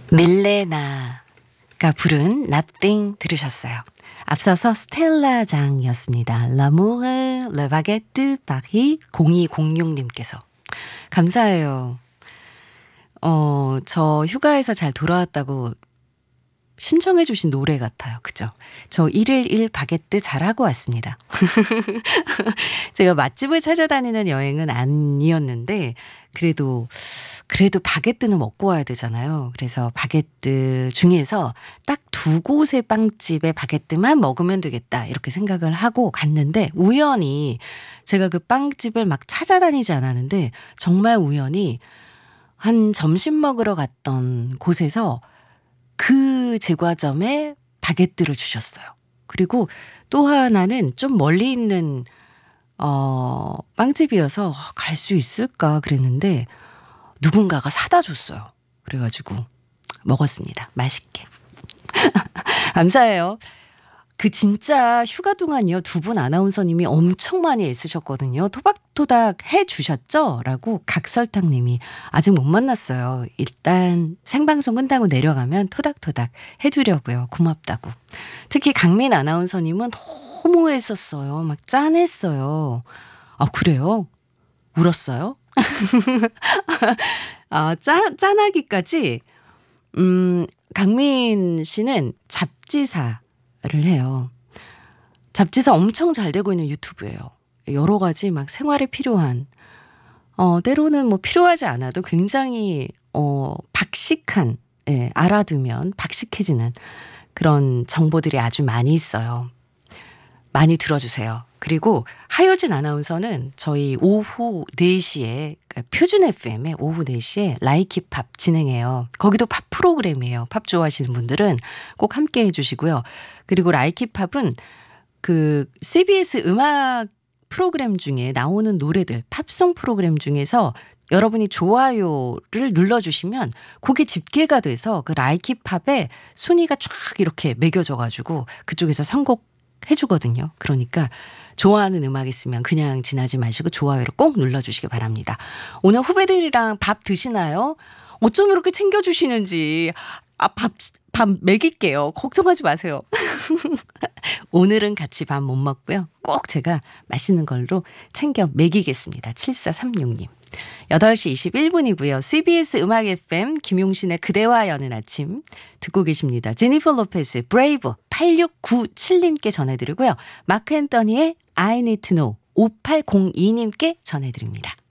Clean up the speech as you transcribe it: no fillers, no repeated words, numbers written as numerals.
밀레나가 부른 Nothing 들으셨어요. 앞서서 스텔라 장이었습니다. L'amour, le baguette Paris 0206님께서 감사해요. 저 휴가에서 잘 돌아왔다고 신청해 주신 노래 같아요. 그죠? 저 1일 1 바게트 잘하고 왔습니다. 제가 맛집을 찾아다니는 여행은 아니었는데 그래도 바게트는 먹고 와야 되잖아요. 그래서 바게트 중에서 딱 2곳의 빵집의 바게트만 먹으면 되겠다 이렇게 생각을 하고 갔는데 우연히 제가 그 빵집을 막 찾아다니지 않았는데 정말 우연히 한 점심 먹으러 갔던 곳에서 그 제과점에 바게트를 주셨어요. 그리고 또 하나는 좀 멀리 있는 빵집이어서 갈 수 있을까 그랬는데 누군가가 사다 줬어요. 그래가지고 먹었습니다. 맛있게. 감사해요. 그 진짜 휴가 동안이요. 2분 아나운서님이 엄청 많이 애쓰셨거든요. 토닥토닥 해주셨죠? 라고 각설탕님이 아직 못 만났어요. 일단 생방송 끝나고 내려가면 토닥토닥 해주려고요. 고맙다고. 특히 강민 아나운서님은 너무 애썼어요. 막 짠했어요. 아 그래요? 울었어요? 짠하기까지 강민 씨는 잡지사를 해요. 잡지사 엄청 잘 되고 있는 유튜브예요. 여러 가지 막 생활에 필요한 때로는 뭐 필요하지 않아도 굉장히 박식한 알아두면 박식해지는 그런 정보들이 아주 많이 있어요. 많이 들어주세요. 그리고 하효진 아나운서는 저희 오후 4시에 표준 FM에 오후 4시에 라이키팝 진행해요. 거기도 팝 프로그램이에요. 팝 좋아하시는 분들은 꼭 함께 해주시고요. 그리고 라이키팝은 그 CBS 음악 프로그램 중에 나오는 노래들 팝송 프로그램 중에서 여러분이 좋아요를 눌러주시면 그게 집계가 돼서 그 라이키팝에 순위가 쫙 이렇게 매겨져가지고 그쪽에서 선곡해주거든요. 그러니까 좋아하는 음악 있으면 그냥 지나지 마시고 좋아요를 꼭 눌러주시기 바랍니다. 오늘 후배들이랑 밥 드시나요? 어쩜 이렇게 챙겨주시는지. 밥 먹일게요. 걱정하지 마세요. 오늘은 같이 밥 못 먹고요. 꼭 제가 맛있는 걸로 챙겨 먹이겠습니다. 7436님. 8시 21분이고요. CBS 음악 FM 김용신의 그대와 여는 아침 듣고 계십니다. 제니퍼 로페스 브레이브 8697님께 전해드리고요. 마크 앤더니의 I need to know 5802님께 전해드립니다.